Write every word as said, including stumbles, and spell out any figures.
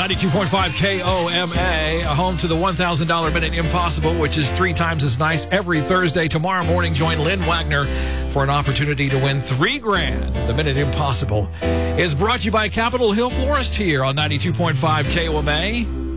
ninety-two point five K O M A, home to the one thousand dollar Minute Impossible, which is three times as nice every Thursday. Tomorrow morning, join Lynn Wagner for an opportunity to win three grand. The Minute Impossible is brought to you by Capitol Hill Florist here on ninety-two point five K O M A.